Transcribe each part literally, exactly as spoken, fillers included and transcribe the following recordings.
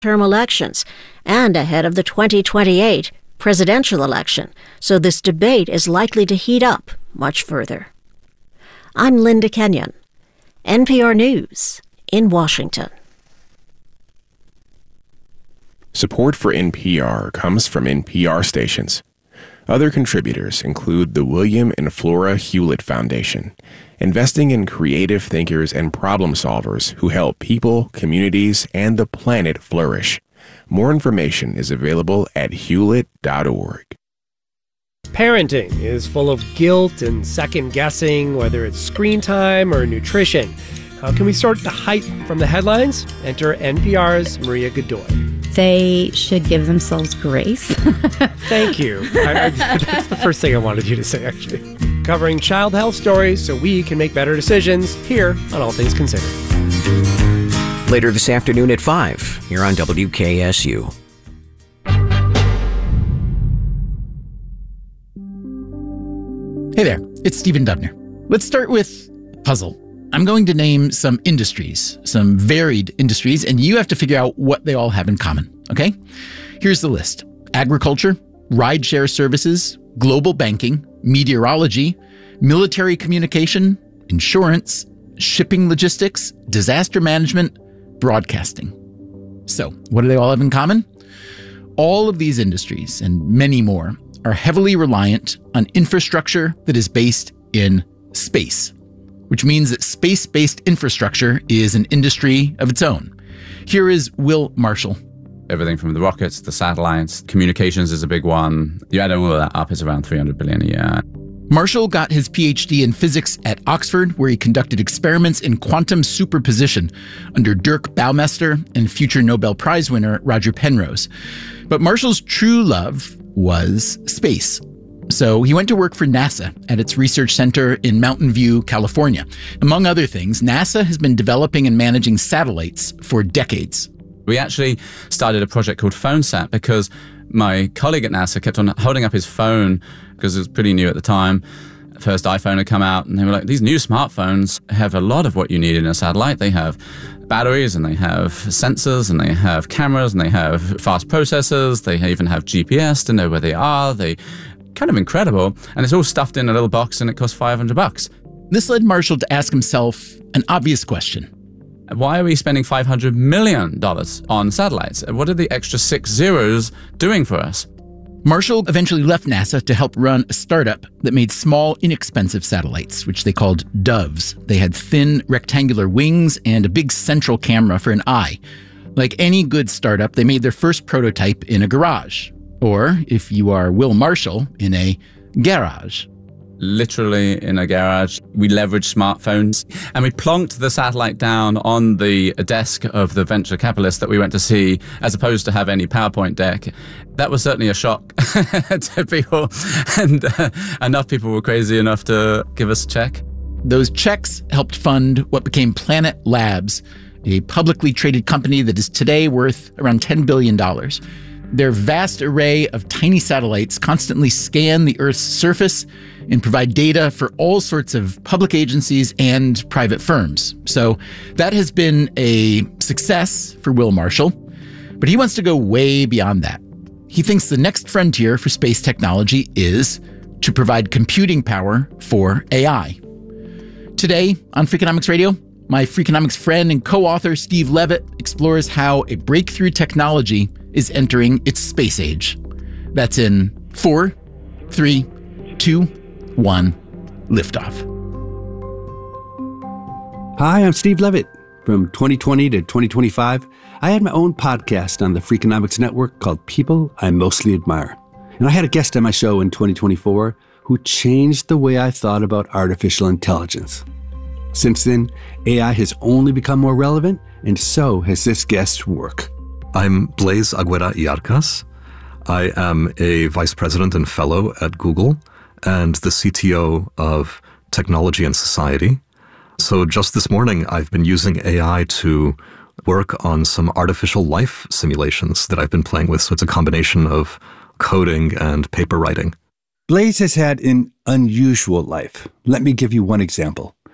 term elections and ahead of the twenty twenty-eight presidential election, so this debate is likely to heat up much further. I'm Linda Kenyon, N P R News in Washington. Support for N P R comes from N P R stations. Other contributors include the William and Flora Hewlett Foundation, investing in creative thinkers and problem solvers who help people, communities, and the planet flourish. More information is available at hewlett dot org. Parenting is full of guilt and second-guessing, whether it's screen time or nutrition. How can we sort the hype from the headlines? Enter N P R's Maria Godoy. They should give themselves grace. Thank you. I, I, that's the first thing I wanted you to say, actually. Covering child health stories so we can make better decisions here on All Things Considered. Later this afternoon at five, here on W K S U. Hey there, it's Stephen Dubner. Let's start with a puzzle. I'm going to name some industries, some varied industries, and you have to figure out what they all have in common, okay? Here's the list. Agriculture, rideshare services, global banking, meteorology, military communication, insurance, shipping logistics, disaster management, broadcasting. So, what do they all have in common? All of these industries, and many more, are heavily reliant on infrastructure that is based in space, which means that space-based infrastructure is an industry of its own. Here is Will Marshall. Everything from the rockets, the satellites, communications is a big one. You add all of that up, it's around three hundred billion a year. Marshall got his P H D in physics at Oxford, where he conducted experiments in quantum superposition under Dirk Baumeister and future Nobel Prize winner Roger Penrose. But Marshall's true love was space. So he went to work for NASA at its research center in Mountain View, California. Among other things, NASA has been developing and managing satellites for decades. We actually started a project called PhoneSat because my colleague at NASA kept on holding up his phone because it was pretty new at the time. First iPhone had come out and they were like, these new smartphones have a lot of what you need in a satellite. They have batteries and they have sensors and they have cameras and they have fast processors. They even have G P S to know where they are. They kind of incredible. And it's all stuffed in a little box and it costs five hundred bucks. This led Marshall to ask himself an obvious question. Why are we spending five hundred million dollars on satellites? What are the extra six zeros doing for us? Marshall eventually left NASA to help run a startup that made small, inexpensive satellites, which they called doves. They had thin, rectangular wings and a big central camera for an eye. Like any good startup, they made their first prototype in a garage. Or, if you are Will Marshall, in a garage. Literally in a garage. We leveraged smartphones and we plonked the satellite down on the desk of the venture capitalist that we went to see, as opposed to have any PowerPoint deck. That was certainly a shock to people, and uh, enough people were crazy enough to give us a check. Those checks helped fund what became Planet Labs, a publicly traded company that is today worth around ten billion dollars. Their vast array of tiny satellites constantly scan the Earth's surface and provide data for all sorts of public agencies and private firms. So that has been a success for Will Marshall, but he wants to go way beyond that. He thinks the next frontier for space technology is to provide computing power for A I. Today on Freakonomics Radio, my Freakonomics friend and co-author Steve Levitt explores how a breakthrough technology is entering its space age. That's in four, three, two, one, liftoff. Hi, I'm Steve Levitt. From twenty twenty to twenty twenty-five, I had my own podcast on the Freakonomics Network called People I Mostly Admire. And I had a guest on my show in twenty twenty-four who changed the way I thought about artificial intelligence. Since then, A I has only become more relevant, and so has this guest's work. I'm Blaise Agüera-Iarcas. I am a vice president and fellow at Google and the C T O of Technology and Society. So just this morning, I've been using A I to work on some artificial life simulations that I've been playing with. So it's a combination of coding and paper writing. Blaise has had an unusual life. Let me give you one example.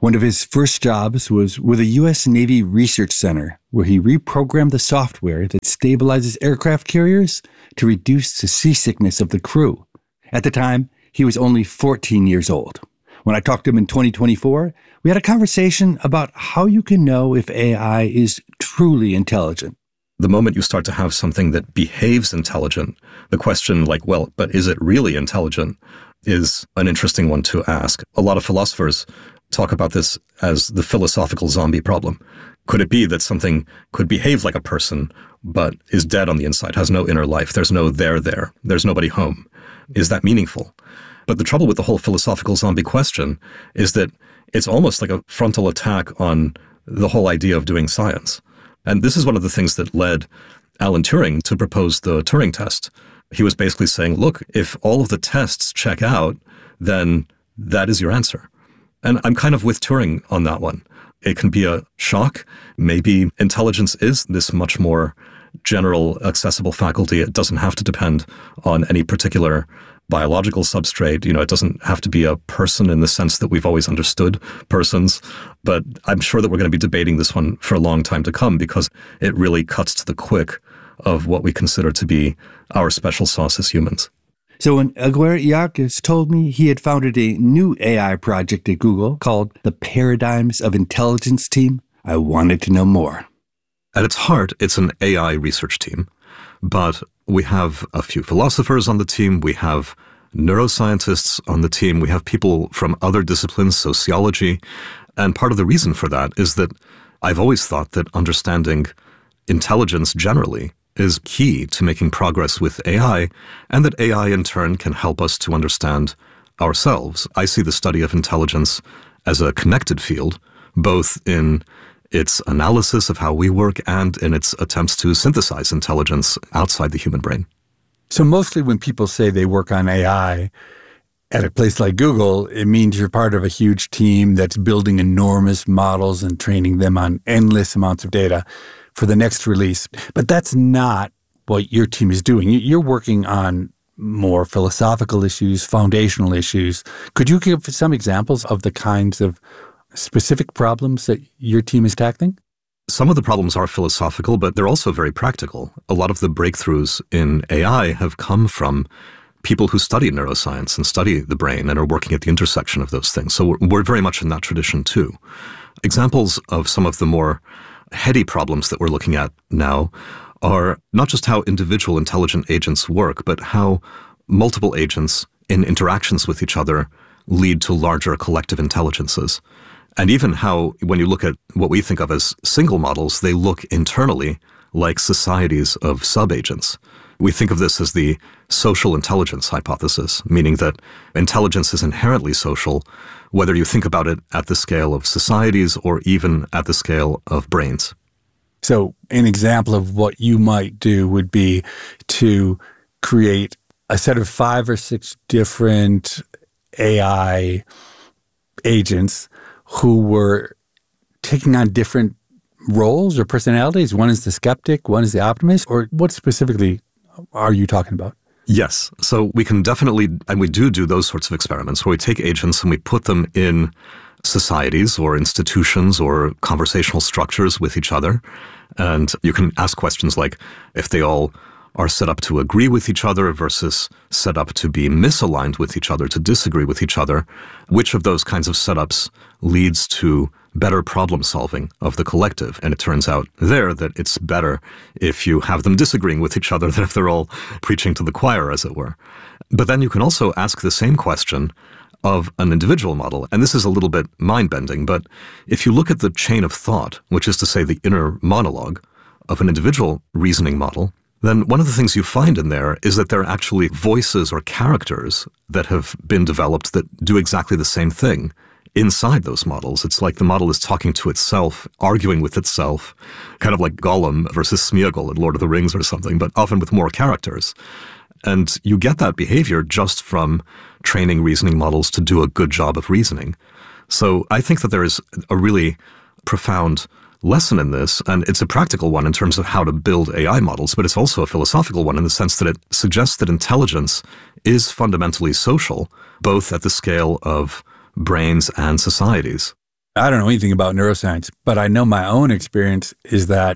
One of his first jobs was with a U S Navy research center, where he reprogrammed the software that stabilizes aircraft carriers to reduce the seasickness of the crew. At the time, he was only fourteen years old. When I talked to him in twenty twenty-four, we had a conversation about how you can know if A I is truly intelligent. The moment you start to have something that behaves intelligent, the question like, well, but is it really intelligent, is an interesting one to ask. A lot of philosophers talk about this as the philosophical zombie problem. Could it be that something could behave like a person, but is dead on the inside, has no inner life, there's no there there, there's nobody home? Is that meaningful? But the trouble with the whole philosophical zombie question is that it's almost like a frontal attack on the whole idea of doing science. And this is one of the things that led Alan Turing to propose the Turing test. He was basically saying, look, if all of the tests check out, then that is your answer. And I'm kind of with Turing on that one. It can be a shock. Maybe intelligence is this much more general, accessible faculty. It doesn't have to depend on any particular biological substrate. You know, it doesn't have to be a person in the sense that we've always understood persons. But I'm sure that we're going to be debating this one for a long time to come, because it really cuts to the quick of what we consider to be our special sauce as humans. So when Aguirre Yarkas told me he had founded a new A I project at Google called the Paradigms of Intelligence team, I wanted to know more. At its heart, it's an A I research team, but we have a few philosophers on the team, we have neuroscientists on the team, we have people from other disciplines, sociology, and part of the reason for that is that I've always thought that understanding intelligence generally is key to making progress with A I, and that A I in turn can help us to understand ourselves. I see the study of intelligence as a connected field, both in its analysis of how we work and in its attempts to synthesize intelligence outside the human brain. So mostly when people say they work on A I at a place like Google, it means you're part of a huge team that's building enormous models and training them on endless amounts of data for the next release. But that's not what your team is doing. You're working on more philosophical issues, foundational issues. Could you give some examples of the kinds of specific problems that your team is tackling? Some of the problems are philosophical, but they're also very practical. A lot of the breakthroughs in A I have come from people who study neuroscience and study the brain and are working at the intersection of those things. So we're, we're very much in that tradition too. Examples of some of the more heady problems that we're looking at now are not just how individual intelligent agents work, but how multiple agents in interactions with each other lead to larger collective intelligences. And even how, when you look at what we think of as single models, they look internally like societies of sub-agents. We think of this as the social intelligence hypothesis, meaning that intelligence is inherently social, whether you think about it at the scale of societies or even at the scale of brains. So an example of what you might do would be to create a set of five or six different A I agents who were taking on different roles or personalities. One is the skeptic, one is the optimist, or what specifically are you talking about? Yes. So we can definitely, and we do do those sorts of experiments where we take agents and we put them in societies or institutions or conversational structures with each other. And you can ask questions like if they all are set up to agree with each other versus set up to be misaligned with each other, to disagree with each other, which of those kinds of setups leads to better problem solving of the collective? And it turns out there that it's better if you have them disagreeing with each other than if they're all preaching to the choir, as it were. But then you can also ask the same question of an individual model. And this is a little bit mind-bending, but if you look at the chain of thought, which is to say the inner monologue of an individual reasoning model, then one of the things you find in there is that there are actually voices or characters that have been developed that do exactly the same thing inside those models. It's like the model is talking to itself, arguing with itself, kind of like Gollum versus Smeagol in Lord of the Rings or something, but often with more characters. And you get that behavior just from training reasoning models to do a good job of reasoning. So I think that there is a really profound lesson in this, and it's a practical one in terms of how to build A I models, but it's also a philosophical one in the sense that it suggests that intelligence is fundamentally social, both at the scale of brains and societies. I don't know anything about neuroscience, but I know my own experience is that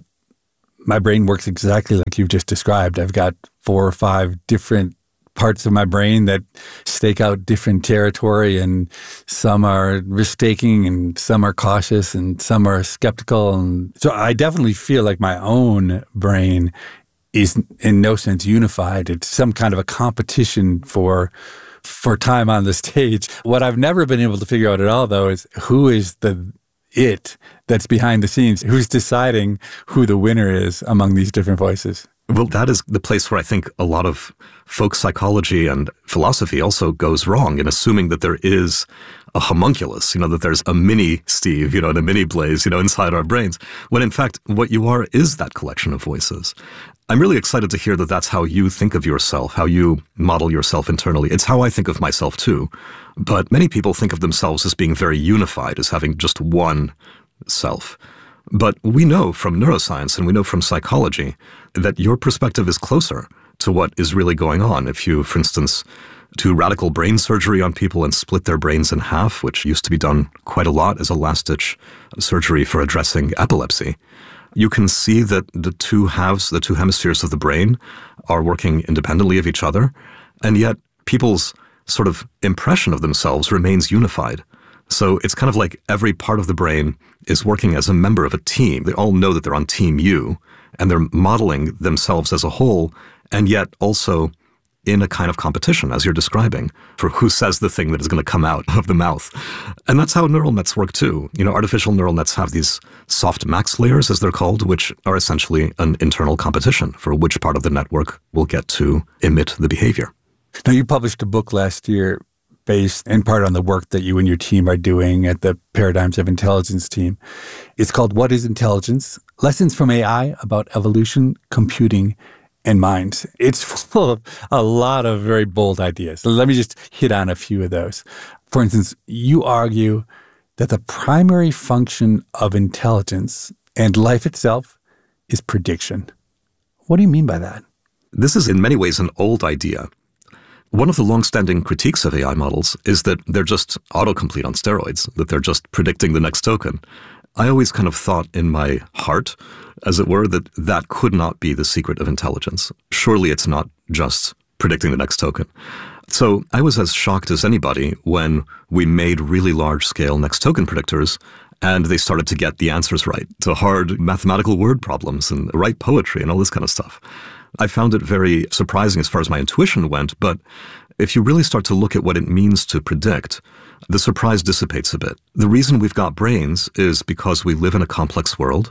my brain works exactly like you've just described. I've got four or five different parts of my brain that stake out different territory, and some are risk-taking and some are cautious and some are skeptical. And so I definitely feel like my own brain is in no sense unified. It's some kind of a competition for for time on the stage. What I've never been able to figure out at all, though, is who is the it that's behind the scenes? Who's deciding who the winner is among these different voices? Well, that is the place where I think a lot of folk psychology and philosophy also goes wrong in assuming that there is a homunculus, you know, that there's a mini Steve, you know, and a mini Blaze, you know, inside our brains, when in fact what you are is that collection of voices. I'm really excited to hear that that's how you think of yourself, how you model yourself internally. It's how I think of myself too. But many people think of themselves as being very unified, as having just one self. But we know from neuroscience and we know from psychology that your perspective is closer to what is really going on. If you, for instance, do radical brain surgery on people and split their brains in half, which used to be done quite a lot as a last-ditch surgery for addressing epilepsy, you can see that the two halves, the two hemispheres of the brain are working independently of each other, and yet people's sort of impression of themselves remains unified. So it's kind of like every part of the brain is working as a member of a team. They all know that they're on team you, and they're modeling themselves as a whole, and yet also in a kind of competition, as you're describing, for who says the thing that is going to come out of the mouth. And that's how neural nets work too. You know, artificial neural nets have these soft max layers, as they're called, which are essentially an internal competition for which part of the network will get to emit the behavior. Now, you published a book last year based in part on the work that you and your team are doing at the Paradigms of Intelligence team. It's called What is Intelligence? Lessons from A I about Evolution, Computing, and Minds. It's full of a lot of very bold ideas. So let me just hit on a few of those. For instance, you argue that the primary function of intelligence and life itself is prediction. What do you mean by that? This is in many ways an old idea. One of the long-standing critiques of A I models is that they're just autocomplete on steroids, that they're just predicting the next token. I always kind of thought in my heart, as it were, that that could not be the secret of intelligence. Surely it's not just predicting the next token. So I was as shocked as anybody when we made really large-scale next token predictors and they started to get the answers right to hard mathematical word problems and write poetry and all this kind of stuff. I found it very surprising as far as my intuition went, but if you really start to look at what it means to predict, the surprise dissipates a bit. The reason we've got brains is because we live in a complex world,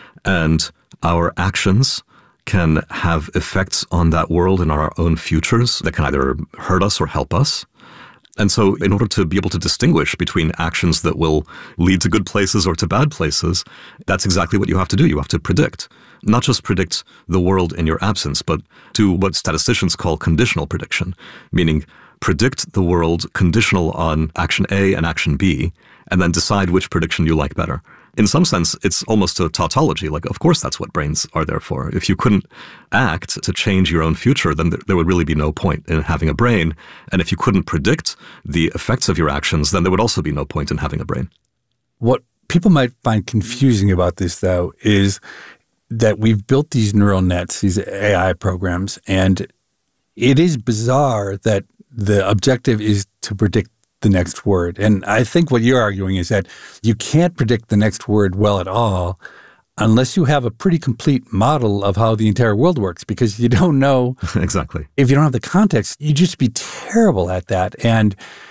and our actions can have effects on that world and our own futures that can either hurt us or help us. And so in order to be able to distinguish between actions that will lead to good places or to bad places, that's exactly what you have to do. You have to predict. Not just predict the world in your absence, but do what statisticians call conditional prediction, meaning predict the world conditional on action A and action B, and then decide which prediction you like better. In some sense, it's almost a tautology. Like, of course, that's what brains are there for. If you couldn't act to change your own future, then there would really be no point in having a brain. And if you couldn't predict the effects of your actions, then there would also be no point in having a brain. What people might find confusing about this, though, is that we've built these neural nets, these A I programs, and it is bizarre that the objective is to predict the next word. And I think what you're arguing is that you can't predict the next word well at all unless you have a pretty complete model of how the entire world works, because you don't know. Exactly. If you don't have the context, you'd just be terrible at that. And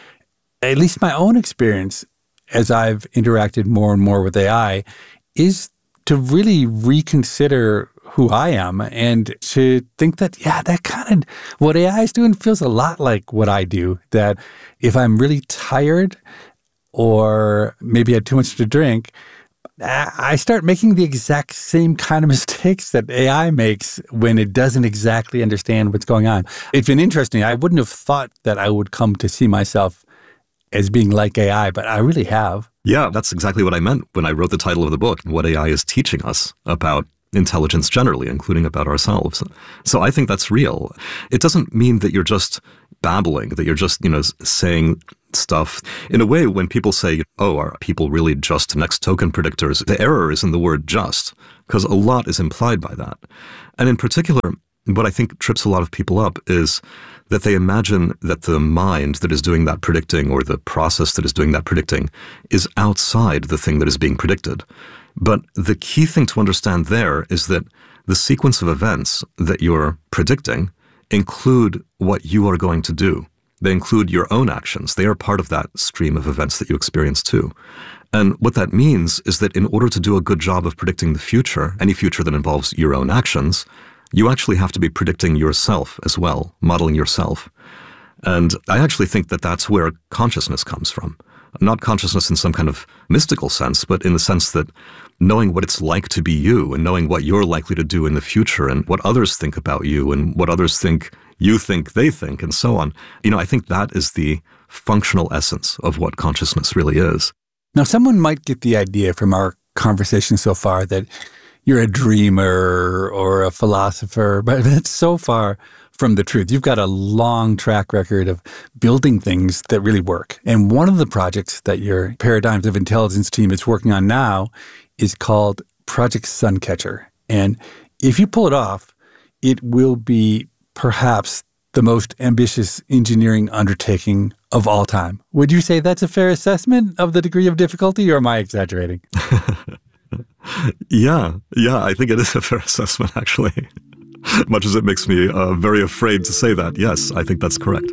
at least my own experience as I've interacted more and more with A I is to really reconsider who I am and to think that, yeah, that kind of, what A I is doing feels a lot like what I do. That if I'm really tired or maybe had too much to drink, I start making the exact same kind of mistakes that A I makes when it doesn't exactly understand what's going on. It's been interesting. I wouldn't have thought that I would come to see myself as being like A I, but I really have. Yeah, that's exactly what I meant when I wrote the title of the book, what A I is teaching us about intelligence generally, including about ourselves. So I think that's real. It doesn't mean that you're just babbling, that you're just, you know, saying stuff. In a way, when people say, oh, are people really just next token predictors? The error is in the word just, because a lot is implied by that. And in particular, what I think trips a lot of people up is that they imagine that the mind that is doing that predicting, or the process that is doing that predicting, is outside the thing that is being predicted. But the key thing to understand there is that the sequence of events that you're predicting include what you are going to do. They include your own actions. They are part of that stream of events that you experience too. And what that means is that in order to do a good job of predicting the future, any future that involves your own actions, you actually have to be predicting yourself as well, modeling yourself. And I actually think that that's where consciousness comes from. Not consciousness in some kind of mystical sense, but in the sense that knowing what it's like to be you and knowing what you're likely to do in the future and what others think about you and what others think you think they think and so on. You know, I think that is the functional essence of what consciousness really is. Now, someone might get the idea from our conversation so far that you're a dreamer or a philosopher, but that's so far from the truth. You've got a long track record of building things that really work. And one of the projects that your Paradigms of Intelligence team is working on now is called Project Suncatcher. And if you pull it off, it will be perhaps the most ambitious engineering undertaking of all time. Would you say that's a fair assessment of the degree of difficulty, or am I exaggerating? Yeah, yeah, I think it is a fair assessment, actually. Much as it makes me uh, very afraid to say that, yes, I think that's correct.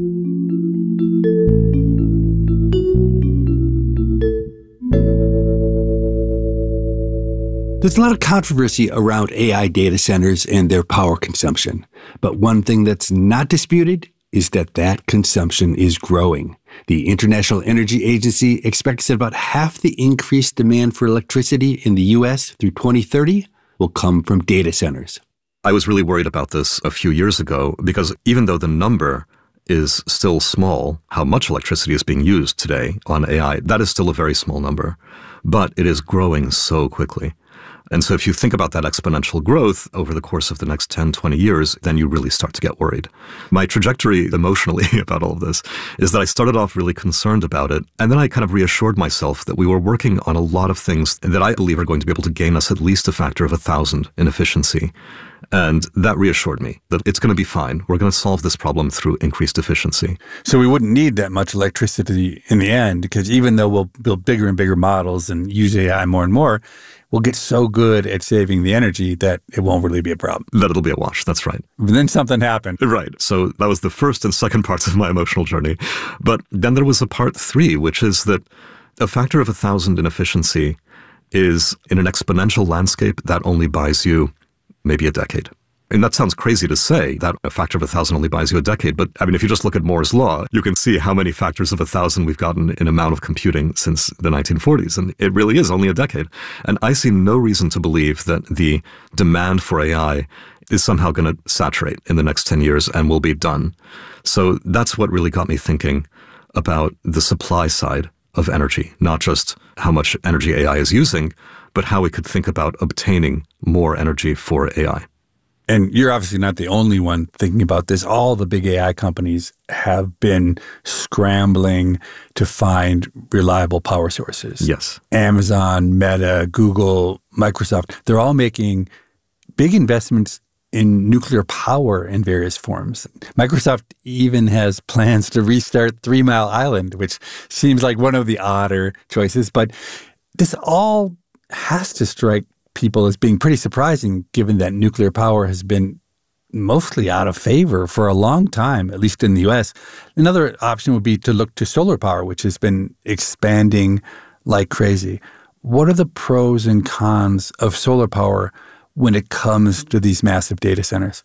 There's a lot of controversy around A I data centers and their power consumption. But one thing that's not disputed is that that consumption is growing. The International Energy Agency expects that about half the increased demand for electricity in the U S through twenty thirty will come from data centers. I was really worried about this a few years ago because even though the number is still small, how much electricity is being used today on A I, that is still a very small number. But it is growing so quickly. And so if you think about that exponential growth over the course of the next ten, twenty years, then you really start to get worried. My trajectory emotionally about all of this is that I started off really concerned about it. And then I kind of reassured myself that we were working on a lot of things that I believe are going to be able to gain us at least a factor of a thousand in efficiency. And that reassured me that it's going to be fine. We're going to solve this problem through increased efficiency. So we wouldn't need that much electricity in the end, because even though we'll build bigger and bigger models and use A I more and more, we'll get so good at saving the energy that it won't really be a problem. That it'll be a wash. That's right. But then something happened. Right. So that was the first and second parts of my emotional journey. But then there was a part three, which is that a factor of a thousand in efficiency is, in an exponential landscape, that only buys you maybe a decade. And that sounds crazy to say, that a factor of a thousand only buys you a decade. But I mean, if you just look at Moore's law, you can see how many factors of a thousand we've gotten in amount of computing since the nineteen forties. And it really is only a decade. And I see no reason to believe that the demand for A I is somehow going to saturate in the next ten years and will be done. So that's what really got me thinking about the supply side of energy, not just how much energy A I is using, but how we could think about obtaining more energy for A I. And you're obviously not the only one thinking about this. All the big A I companies have been scrambling to find reliable power sources. Yes. Amazon, Meta, Google, Microsoft, they're all making big investments in nuclear power in various forms. Microsoft even has plans to restart Three Mile Island, which seems like one of the odder choices. But this all has to strike people as being pretty surprising, given that nuclear power has been mostly out of favor for a long time, at least in the U S. Another option would be to look to solar power, which has been expanding like crazy. What are the pros and cons of solar power when it comes to these massive data centers?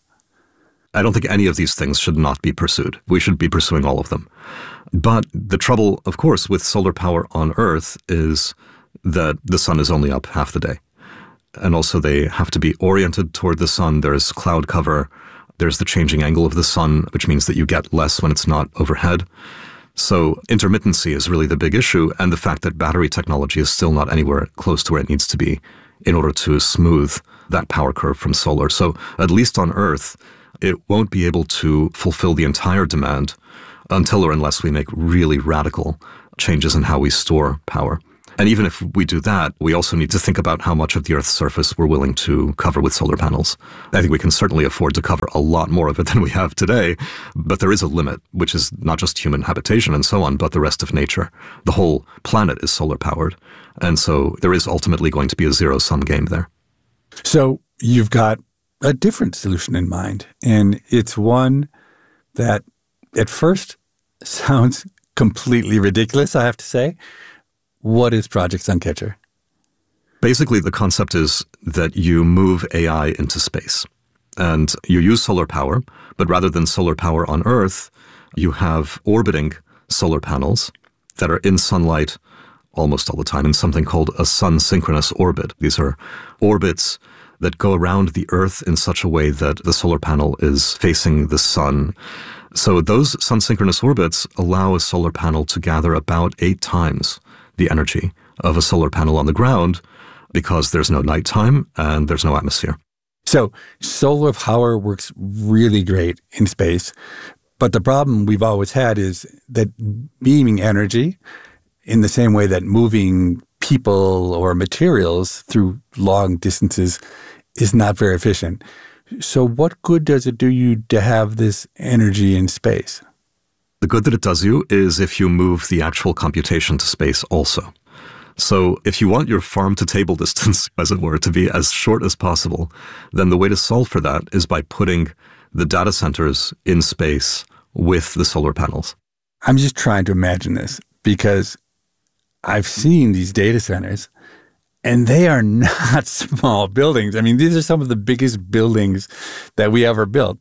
I don't think any of these things should not be pursued. We should be pursuing all of them. But the trouble, of course, with solar power on Earth is that the sun is only up half the day. And also they have to be oriented toward the sun. There's cloud cover. There's the changing angle of the sun, which means that you get less when it's not overhead. So intermittency is really the big issue, and the fact that battery technology is still not anywhere close to where it needs to be in order to smooth that power curve from solar. So at least on Earth, it won't be able to fulfill the entire demand until or unless we make really radical changes in how we store power. And even if we do that, we also need to think about how much of the Earth's surface we're willing to cover with solar panels. I think we can certainly afford to cover a lot more of it than we have today, but there is a limit, which is not just human habitation and so on, but the rest of nature. The whole planet is solar powered, and so there is ultimately going to be a zero-sum game there. So you've got a different solution in mind, and it's one that at first sounds completely ridiculous, I have to say. What is Project Suncatcher? Basically, the concept is that you move A I into space and you use solar power, but rather than solar power on Earth, you have orbiting solar panels that are in sunlight almost all the time in something called a sun-synchronous orbit. These are orbits that go around the Earth in such a way that the solar panel is facing the sun. So those sun-synchronous orbits allow a solar panel to gather about eight times the energy of a solar panel on the ground because there's no nighttime and there's no atmosphere. So solar power works really great in space, but the problem we've always had is that beaming energy in the same way that moving people or materials through long distances is not very efficient. So what good does it do you to have this energy in space? The good that it does you is if you move the actual computation to space also. So if you want your farm-to-table distance, as it were, to be as short as possible, then the way to solve for that is by putting the data centers in space with the solar panels. I'm just trying to imagine this because I've seen these data centers and they are not small buildings. I mean, these are some of the biggest buildings that we ever built.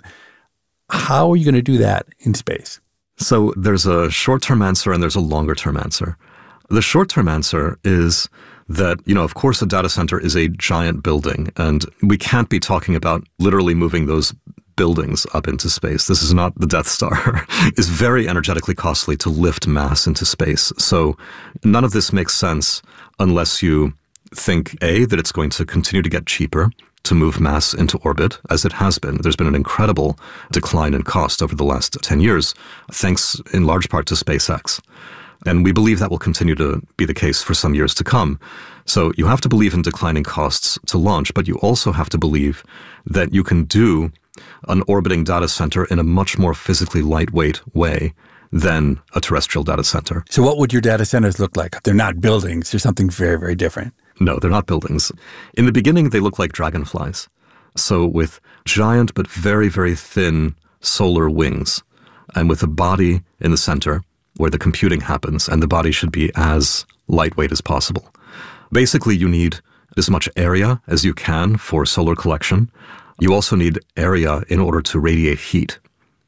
How are you going to do that in space? So there's a short-term answer and there's a longer-term answer. The short-term answer is that, you know, of course, a data center is a giant building, and we can't be talking about literally moving those buildings up into space. This is not the Death Star. It's very energetically costly to lift mass into space. So none of this makes sense unless you think, A, that it's going to continue to get cheaper to move mass into orbit, as it has been. There's been an incredible decline in cost over the last ten years, thanks in large part to SpaceX. And we believe that will continue to be the case for some years to come. So you have to believe in declining costs to launch, but you also have to believe that you can do an orbiting data center in a much more physically lightweight way than a terrestrial data center. So what would your data centers look like? They're not buildings. They're something very, very different. No, they're not buildings. In the beginning, they look like dragonflies. So with giant but very, very thin solar wings and with a body in the center where the computing happens, and the body should be as lightweight as possible. Basically, you need as much area as you can for solar collection. You also need area in order to radiate heat.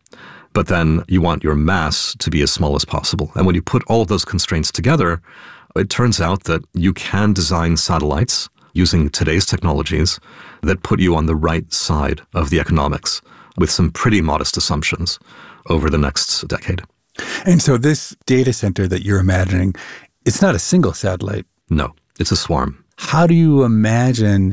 But then you want your mass to be as small as possible. And when you put all of those constraints together, it turns out that you can design satellites using today's technologies that put you on the right side of the economics with some pretty modest assumptions over the next decade. And so this data center that you're imagining, it's not a single satellite. No, it's a swarm. How do you imagine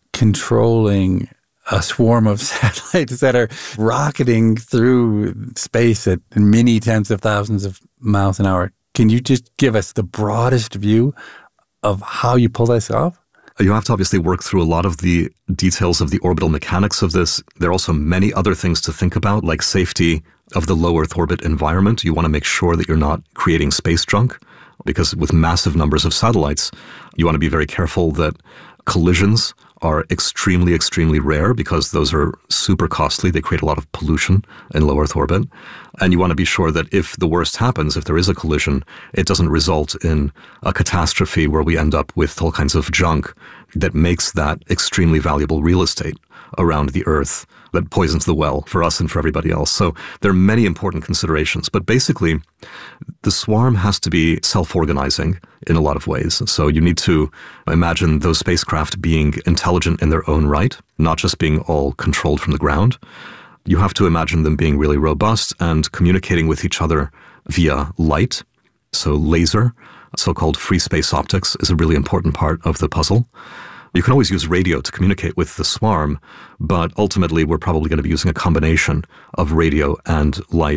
controlling a swarm of satellites that are rocketing through space at many tens of thousands of miles an hour? Can you just give us the broadest view of how you pull this off? You have to obviously work through a lot of the details of the orbital mechanics of this. There are also many other things to think about, like safety of the low Earth orbit environment. You want to make sure that you're not creating space junk, because with massive numbers of satellites, you want to be very careful that collisions are extremely, extremely rare because those are super costly. They create a lot of pollution in low Earth orbit. And you want to be sure that if the worst happens, if there is a collision, it doesn't result in a catastrophe where we end up with all kinds of junk that makes that extremely valuable real estate around the Earth that poisons the well for us and for everybody else. So there are many important considerations. But basically, the swarm has to be self-organizing in a lot of ways. So you need to imagine those spacecraft being intelligent in their own right, not just being all controlled from the ground. You have to imagine them being really robust and communicating with each other via light. So laser, so-called free space optics, is a really important part of the puzzle. You can always use radio to communicate with the swarm, but ultimately we're probably going to be using a combination of radio and light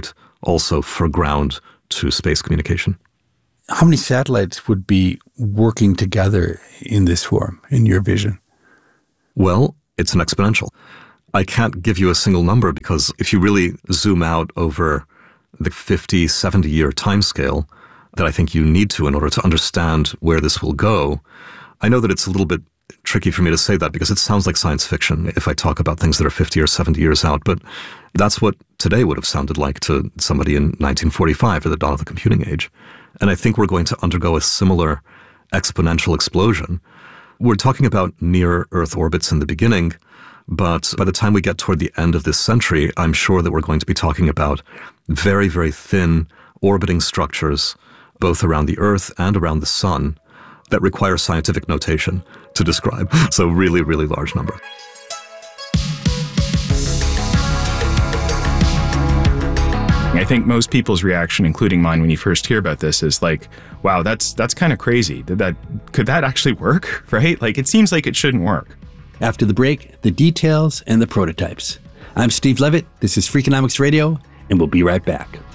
also for ground to space communication. How many satellites would be working together in this form, in your vision? Well, it's an exponential. I can't give you a single number because if you really zoom out over the fifty, seventy year timescale that I think you need to in order to understand where this will go, I know that it's a little bit tricky for me to say that because it sounds like science fiction if I talk about things that are fifty or seventy years out, but that's what today would have sounded like to somebody in nineteen forty-five or the dawn of the computing age. And I think we're going to undergo a similar exponential explosion. We're talking about near-Earth orbits in the beginning, but by the time we get toward the end of this century, I'm sure that we're going to be talking about very, very thin orbiting structures, both around the Earth and around the Sun, that require scientific notation to describe. So really, really large number. I think most people's reaction, including mine when you first hear about this, is like, wow, that's that's kind of crazy. Did that could that actually work, right? Like, it seems like it shouldn't work. After the break, the details and the prototypes. I'm Steve Levitt. This is Freakonomics Radio, and we'll be right back.